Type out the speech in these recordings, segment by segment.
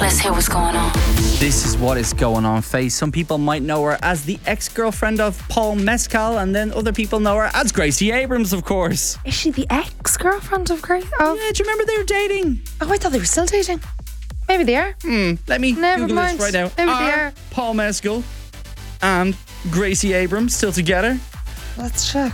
Let's hear what's going on. This is what is going on, Faye. Some people might know her as the ex-girlfriend of Paul Mescal, and then other people know her as Gracie Abrams, of course. Is she the ex-girlfriend of Grace? Yeah, do you remember they were dating? Oh, I thought they were still dating. Maybe they are. Let me Never Google mind. this right now. Maybe they are. Paul Mescal and Gracie Abrams still together? Let's check.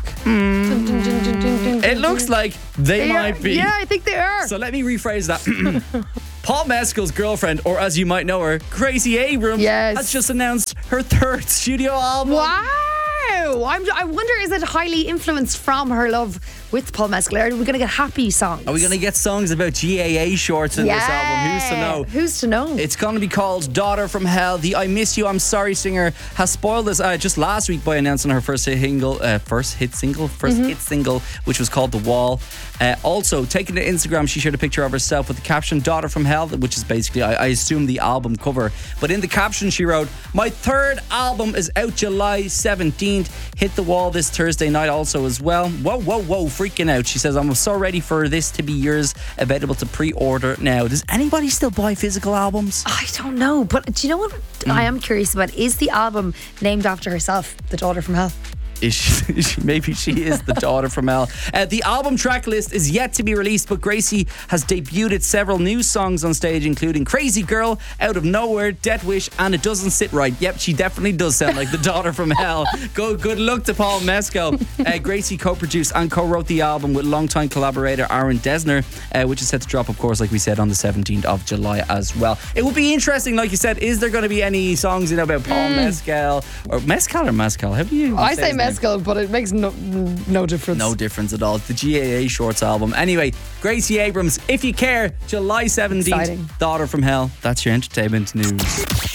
It looks like they might be. Yeah, I think they are. So let me rephrase that. Paul Mescal's girlfriend, or as you might know her, Gracie Abrams, has just announced her third studio album. Wow! I wonder, is it highly influenced from her love with Paul Mescal? Are we going to get happy songs? Are we going to get songs about GAA shorts in this album? Who's to know? Who's to know? It's going to be called Daughter from Hell. The I Miss You, I'm Sorry singer has spoiled us just last week by announcing her first hit single, which was called The Wall. Also, taking to Instagram, she shared a picture of herself with the caption Daughter from Hell, which is basically, I assume, the album cover. But in the caption, she wrote, "My third album is out July 17th. Hit the wall this Thursday night also as well." Whoa, freaking out. She says, "I'm so ready for this to be yours. Available to pre-order now." Does anybody still buy physical albums? I don't know, but do you know what I am curious about? Is the album named after herself, The Daughter from Hell? Maybe she is the Daughter from Hell. The album track list is yet to be released, but Gracie has debuted several new songs on stage, including Crazy Girl, Out of Nowhere, Death Wish, and It Doesn't Sit Right. Yep, she definitely does sound like the Daughter from Hell. Good luck to Paul Mescal. Gracie co-produced and co-wrote the album with longtime collaborator Aaron Dessner, which is set to drop, of course, like we said, on the 17th of July as well. It would be interesting, like you said, is there going to be any songs about Paul Mescal, or Mescal or Mescal? How do you say Mescal, but it makes no difference. No difference at all. The GAA Shorts album. Anyway, Gracie Abrams, if you care, July 17th, Exciting. Daughter from Hell. That's your entertainment news.